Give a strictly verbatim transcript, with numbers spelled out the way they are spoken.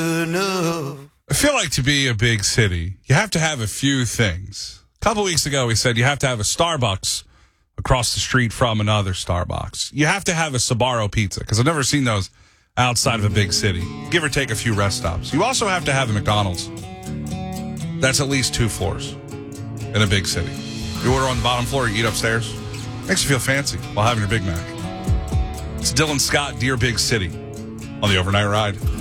I feel like to be a big city, you have to have a few things. A couple weeks ago, we said you have to have a Starbucks across the street from another Starbucks. You have to have a Sbarro pizza, because I've never seen those outside of a big city, give or take a few rest stops. You also have to have a McDonald's. That's at least two floors in a big city. You order on the bottom floor, you eat upstairs. Makes you feel fancy while having your Big Mac. It's Dylan Scott, Dear Big City, on the Overnight Ride.